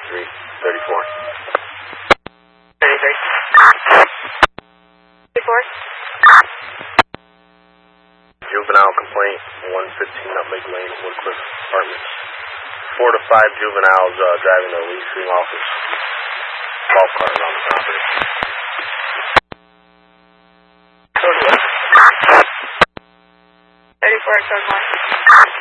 34. 34. Juvenile complaint, 115 Nutmeg Lane, Woodcliff Apartments. 4 to 5 juveniles driving the leasing office golf cart around the property. 34 at code 1.